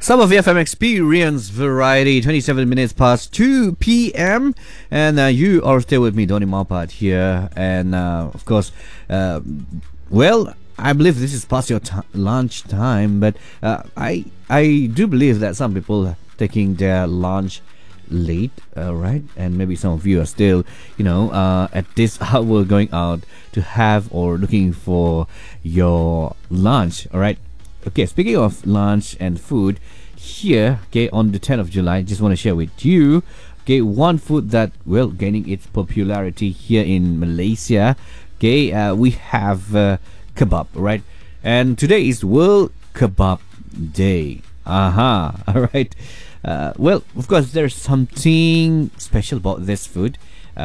Some of FM Experience Variety, 27 minutes past 2 p.m. And you are still with me, Donny Malpat here. And of course, well, I believe this is past your lunch time, but I do believe that some people are taking their lunch late, right? And maybe some of you are still, at this hour going out to have or looking for your lunch, all right? Okay, speaking of lunch and food, here, okay, on the 10th of July, I just want to share with you, okay, one food that, well, gaining its popularity here in Malaysia, okay, we have kebab, right? And today is World Kebab Day. Aha, all right. Well, of course, there's something special about this food.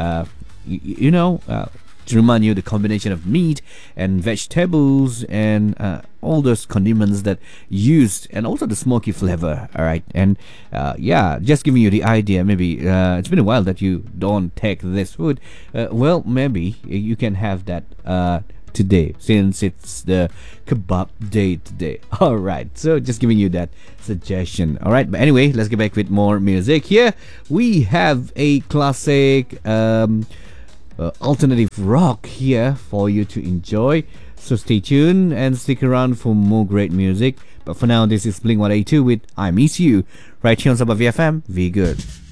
To remind you the combination of meat and vegetables and all those condiments that used, and also the smoky flavor. All right, and just giving you the idea. Maybe it's been a while that you don't take this food. Well, maybe you can have that today, since it's the kebab day today. All right, so just giving you that suggestion. All right, but anyway, let's get back with more music. Here we have a classic alternative rock here for you to enjoy, so stay tuned and stick around for more great music. But for now, this is Blink 182 with I Miss You, right here on Sabah VFM. Be good.